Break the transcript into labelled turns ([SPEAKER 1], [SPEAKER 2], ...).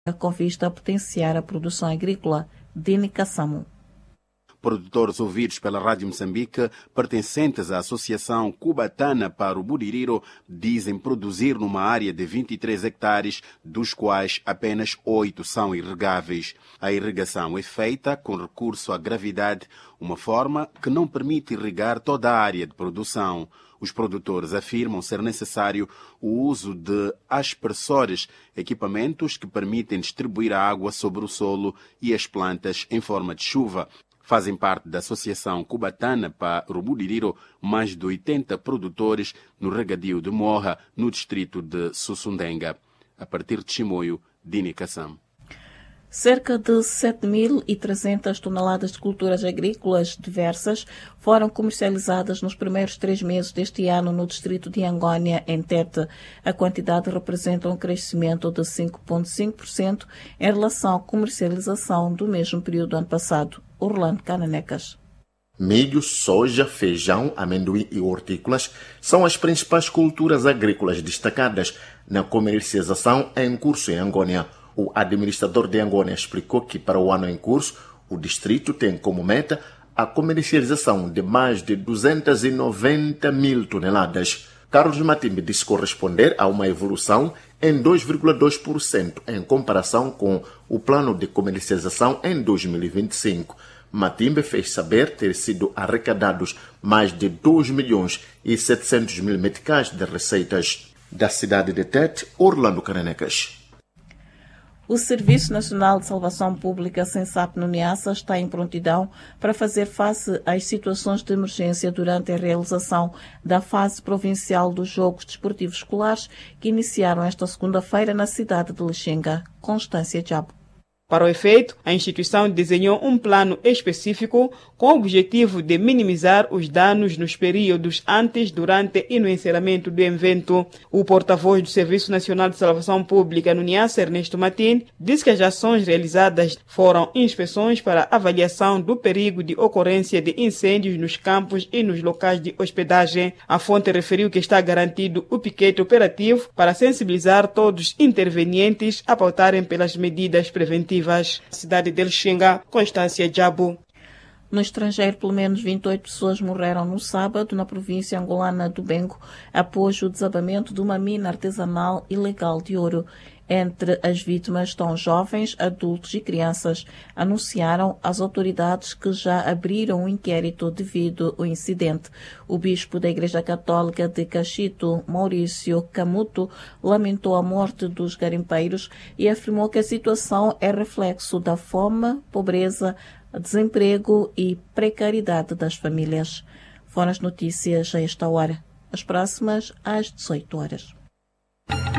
[SPEAKER 1] com vista a potenciar a produção agrícola. Dini Kassamo.
[SPEAKER 2] Produtores ouvidos pela Rádio Moçambique, pertencentes à Associação Cubatana para o Budiriro, dizem produzir numa área de 23 hectares, dos quais apenas 8 são irrigáveis. A irrigação é feita com recurso à gravidade, uma forma que não permite irrigar toda a área de produção. Os produtores afirmam ser necessário o uso de aspersores, equipamentos que permitem distribuir a água sobre o solo e as plantas em forma de chuva. Fazem parte da Associação Cubatana para o Budiriro mais de 80 produtores no regadio de Morra, no distrito de Sussundenga. A partir de Chimoio, Dini Kassam.
[SPEAKER 1] Cerca de 7.300 toneladas de culturas agrícolas diversas foram comercializadas nos primeiros 3 meses deste ano no distrito de Angônia, em Tete. A quantidade representa um crescimento de 5,5% em relação à comercialização do mesmo período do ano passado. Orlando Cananecas.
[SPEAKER 3] Milho, soja, feijão, amendoim e hortícolas são as principais culturas agrícolas destacadas na comercialização em curso em Angônia. O administrador de Angônia explicou que para o ano em curso, o distrito tem como meta a comercialização de mais de 290 mil toneladas. Carlos Matimbe disse corresponder a uma evolução em 2,2% em comparação com o plano de comercialização em 2025. Matimbe fez saber ter sido arrecadados mais de 2.700.000 meticais de receitas. Da cidade de Tete, Orlando Cananecas.
[SPEAKER 1] O Serviço Nacional de Salvação Pública, SENSAP no Niassa, está em prontidão para fazer face às situações de emergência durante a realização da fase provincial dos Jogos Desportivos Escolares, que iniciaram esta segunda-feira na cidade de Lixinga. Constância Diabo.
[SPEAKER 4] Para o efeito, a instituição desenhou um plano específico com o objetivo de minimizar os danos nos períodos antes, durante e no encerramento do evento. O porta-voz do Serviço Nacional de Salvação Pública no Niassa, Ernesto Matin, disse que as ações realizadas foram inspeções para avaliação do perigo de ocorrência de incêndios nos campos e nos locais de hospedagem. A fonte referiu que está garantido o piquete operativo para sensibilizar todos os intervenientes a pautarem pelas medidas preventivas. Cidade de Lixinga, Constância Diabo.
[SPEAKER 1] No estrangeiro, pelo menos 28 pessoas morreram no sábado na província angolana do Bengo após o desabamento de uma mina artesanal ilegal de ouro. Entre as vítimas estão jovens, adultos e crianças. Anunciaram as autoridades que já abriram um inquérito devido ao incidente. O bispo da Igreja Católica de Cachito, Maurício Camuto, lamentou a morte dos garimpeiros e afirmou que a situação é reflexo da fome, pobreza, desemprego e precariedade das famílias. Foram as notícias a esta hora. As próximas às 18 horas.